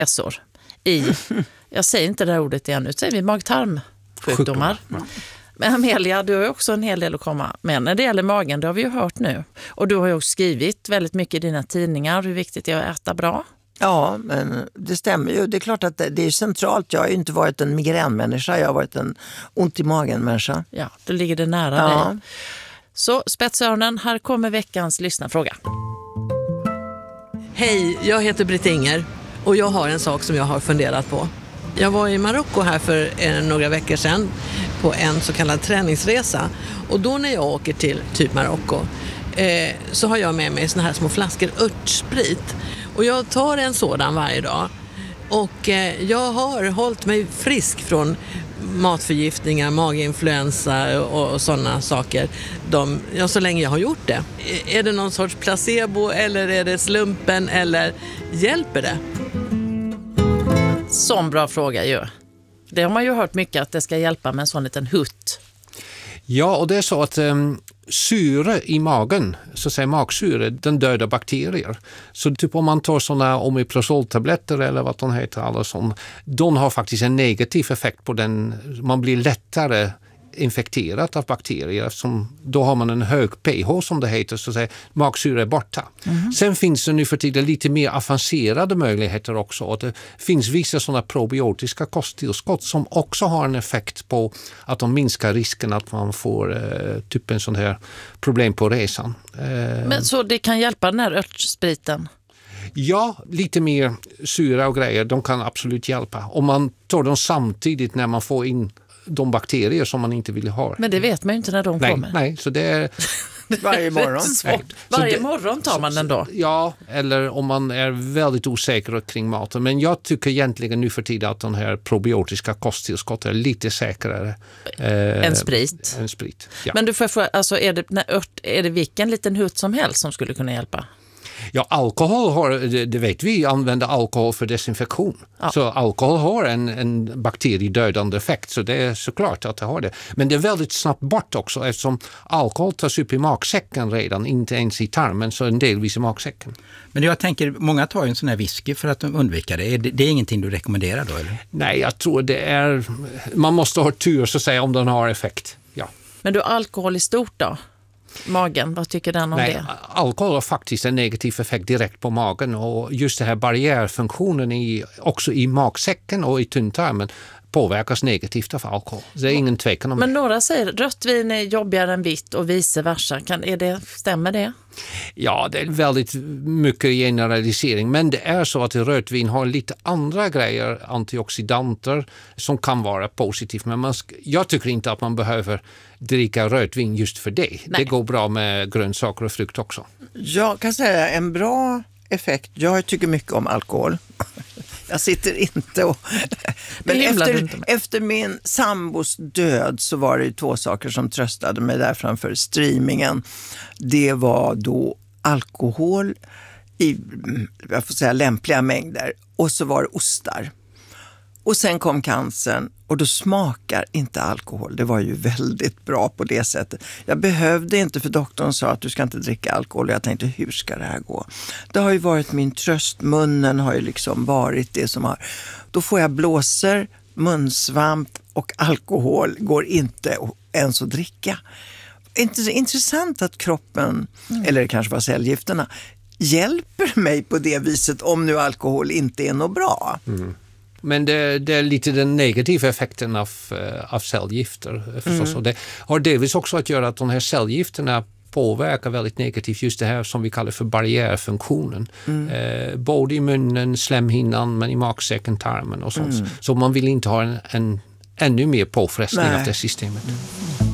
ässor i, jag säger inte det här ordet igen, nu säger vi mag-tarmsjukdomar. Men Amelia, du har ju också en hel del att komma med. När det gäller magen, det har vi ju hört nu. Och du har ju också skrivit väldigt mycket i dina tidningar hur viktigt det är att äta bra. Ja, men det stämmer ju. Det är klart att det är centralt. Jag har ju inte varit en migränmänniska, jag har varit en ont i magen-människa. Ja, då ligger det nära dig. Så spetsöronen, här kommer veckans lyssnarfråga. Hej, jag heter Britt Inger och jag har en sak som jag har funderat på. Jag var i Marocko här för några veckor sedan på en så kallad träningsresa. Och då när jag åker till typ Marocko så har jag med mig såna här små flaskor örtsprit. Och jag tar en sådan varje dag. Och jag har hållit mig frisk från matförgiftningar, maginfluensa och sådana saker. Så länge jag har gjort det. Är det någon sorts placebo eller är det slumpen eller hjälper det? Sån bra fråga ju. Det har man ju hört mycket att det ska hjälpa med en sån liten hutt. Ja, och det är så att syre i magen, så att säga magsyre, den dödar bakterier. Så typ om man tar sådana omeprazoltabletter eller vad de heter, alla sånt, de har faktiskt en negativ effekt på den. Man blir lättare infekterat av bakterier eftersom då har man en hög pH som det heter, så att säga, magsyre är borta. Sen finns det nu för tiden lite mer avancerade möjligheter också, och det finns vissa sådana probiotiska kosttillskott som också har en effekt på att de minskar risken att man får typ en sån här problem på resan. Men så det kan hjälpa den här örtspriten? Ja, lite mer syra och grejer, de kan absolut hjälpa. Om man tar dem samtidigt när man får in de bakterier som man inte vill ha. Men det vet man ju inte när de kommer. Nej, så det är varje morgon. Varje morgon tar man den då? Ja, eller om man är väldigt osäker kring maten. Men jag tycker egentligen nu för tiden att de här probiotiska kosttillskott är lite säkrare. En sprit. En sprit, ja. Men du får fråga, alltså är det vilken liten hutt som helst som skulle kunna hjälpa? Ja, alkohol har, det vet vi, använder alkohol för desinfektion. Ja. Så alkohol har en bakteriedödande effekt, så det är såklart att det har det. Men det är väldigt snabbt bort också eftersom alkohol tas upp i magsäcken redan, inte ens i tarmen, så en delvis i magsäcken. Men jag tänker, många tar ju en sån här whisky för att undvika det. Det är ingenting du rekommenderar då, eller? Nej, jag tror det är, man måste ha tur så att säga om den har effekt, ja. Men du, alkohol i stort då? Magen, vad tycker den om det? Alkohol har faktiskt en negativ effekt direkt på magen, och just det här barriärfunktionen också i magsäcken och i tunntarmen påverkas negativt av alkohol. Det är ingen tvekan om det. Men några säger rött vin är jobbigare än vitt och vice versa. Stämmer det? Ja, det är väldigt mycket generalisering, men det är så att rött vin har lite andra grejer, antioxidanter, som kan vara positivt. Men jag tycker inte att man behöver dricka rött vin just för det. Nej. Det går bra med grönsaker och frukt också. Jag kan säga en bra effekt. Jag tycker mycket om alkohol. Jag sitter inte och... Men efter min sambos död så var det 2 saker som tröstade mig där framför streamingen. Det var då alkohol i, jag får säga, lämpliga mängder. Och så var det ostar. Och sen kom cancern och då smakar inte alkohol. Det var ju väldigt bra på det sättet. Jag behövde inte, för doktorn sa att du ska inte dricka alkohol. Och jag tänkte, hur ska det här gå? Det har ju varit min tröst. Munnen har ju liksom varit det som har... Då får jag blåser, munsvamp och alkohol går inte ens att dricka. Intressant att kroppen, eller det kanske var cellgifterna, hjälper mig på det viset om nu alkohol inte är något bra. Mm. Men det är lite den negativa effekten av cellgifter förstås. Och det har delvis också att göra att de här cellgifterna påverkar väldigt negativt just det här som vi kallar för barriärfunktionen. Både i munnen, slemhinnan, men i magsäcken, tarmen och sånt. Så man vill inte ha en ännu mer påfrestning av det systemet.